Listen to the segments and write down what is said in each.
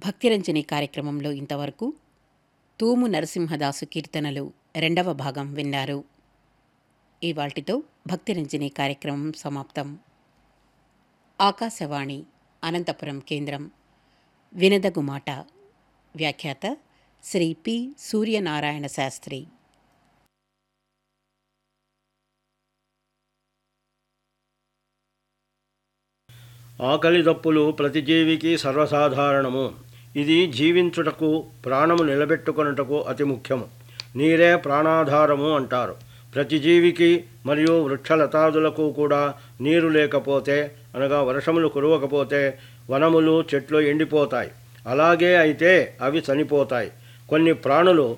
భక్తిరంజని కార్యక్రమంలో ఇంతవరకు తూము నరసింహదాసు కీర్తనలు 2వ భాగం విన్నారు. ఇవాల్టితో భక్తిరంజని కార్యక్రమం సమాప్తం. ఆకాశవాణి అనంతపురం కేంద్రం. వినదగు మాట. వ్యాఖ్యాత శ్రీ పి. సూర్యనారాయణ శాస్త్రి. ఆకలి దప్పులు ప్రతి జీవికి సర్వసాధారణము. ఇది జీవించుటకు, ప్రాణము నిలబెట్టుకొనుటకు అతి ముఖ్యము. నీరే ప్రాణాధారము అంటారు. ప్రతి జీవికి మరియు వృక్షలతాదులకు కూడా నీరు లేకపోతే, అనగా వర్షములు కురవకపోతే వనములు, చెట్లు ఎండిపోతాయి. అలాగే అయితే అవి చనిపోతాయి. కొన్ని ప్రాణులు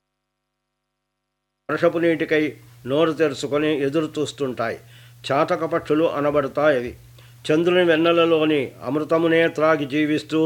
వర్షపు నీటికై నోరు తెరుచుకొని ఎదురు చూస్తుంటాయి. చాతక పక్షులు అనబడతాయి. చంద్రుని వెన్నెలలోని అమృతమునే త్రాగి జీవిస్తూ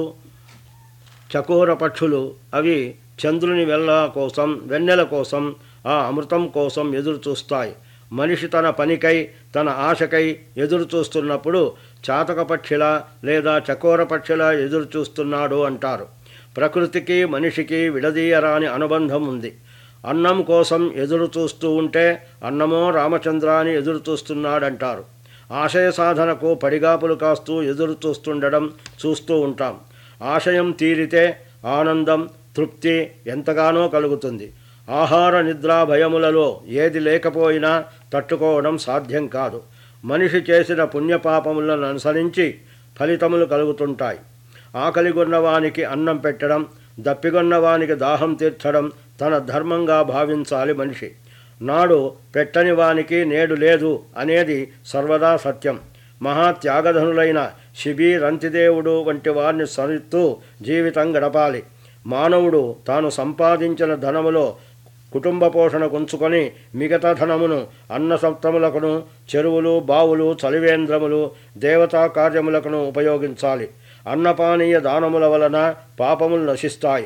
చకోర పక్షులు అవి చంద్రుని వెన్నెల కోసం, ఆ అమృతం కోసం ఎదురు చూస్తాయి. మనిషి తన పనికై, తన ఆశకై ఎదురు చూస్తున్నప్పుడు చాతక పక్షిలా లేదా చకోర పక్షిలా ఎదురు చూస్తున్నాడు అంటారు. ప్రకృతికి మనిషికి విడదీయరాని అనుబంధం ఉంది. అన్నం కోసం ఎదురు చూస్తూ ఉంటే అన్నమో రామచంద్ర అని ఎదురు చూస్తున్నాడంటారు. ఆశయ సాధనకు పడిగాపులు కాస్తూ ఎదురు చూస్తూ ఉంటాం. ఆశయం తీరితే ఆనందం, తృప్తి ఎంతగానో కలుగుతుంది. ఆహార నిద్ర భయములలో ఏది లేకపోయినా తట్టుకోవడం సాధ్యం కాదు. మనిషి చేసిన పుణ్యపాపములను అనుసరించి ఫలితములు కలుగుతుంటాయి. ఆకలిగొన్నవానికి అన్నం పెట్టడం, దప్పిగొన్నవానికి దాహం తీర్చడం తన ధర్మంగా భావించాలి మనిషి. నాడు పెట్టని వానికి నేడు లేదు అనేది సర్వదా సత్యం. మహాత్యాగధనులైన శిబి, రంతిదేవుడు వంటి వారిని స్మరిస్తూ జీవితం గడపాలి. మానవుడు తాను సంపాదించిన ధనములో కుటుంబ పోషణకు ఉంచుకొని మిగతా ధనమును అన్నసప్తములకును, చెరువులు, బావులు, చలివేంద్రములు, దేవతా కార్యములకును ఉపయోగించాలి. అన్నపానీయ దానముల వలన పాపములు నశిస్తాయి.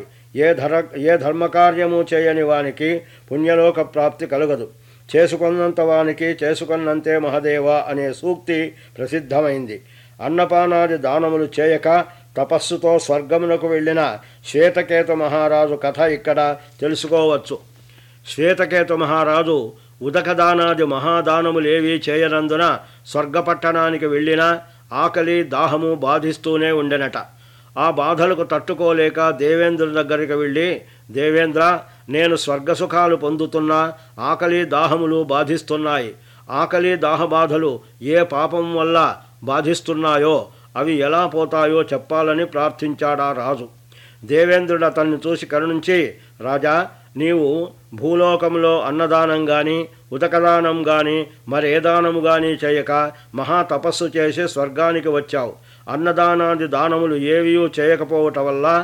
ఏ ధర్మకార్యము చేయని వానికి పుణ్యలోక ప్రాప్తి కలగదు. చేసుకున్నంత వానికి చేసుకున్నంతే మహదేవ అనే సూక్తి ప్రసిద్ధమైంది. అన్నపానాది దానములు చేయక తపస్సుతో స్వర్గమునకు వెళ్ళిన శ్వేతకేతు మహారాజు కథ ఇక్కడ తెలుసుకోవచ్చు. శ్వేతకేతు మహారాజు ఉదకదానాది మహాదానములేవీ చేయనందున స్వర్గపట్టణానికి వెళ్ళినా ఆకలి, దాహము బాధిస్తూనే ఉండెనట. ఆ బాధలకు తట్టుకోలేక దేవేంద్రుడి దగ్గరికి వెళ్ళి, దేవేంద్ర, నేను స్వర్గసుఖాలు పొందుతున్నా ఆకలి దాహములు బాధిస్తున్నాయి. ఆకలి దాహ బాధలు ఏ పాపం వల్ల బాధిస్తున్నాయో అవి ఎలా పోతాయో చెప్పాలని ప్రార్థించాడా రాజు. దేవేంద్రుడు అతన్ని చూసి కరుణించి, రాజా, నీవు భూలోకంలో అన్నదానం కానీ, ఉదకదానం కానీ, మరే దానము కానీ చేయక మహాతపస్సు చేసి స్వర్గానికి వచ్చావు. అన్నదానాది దానములు ఏవీ చేయకపోవటం వల్ల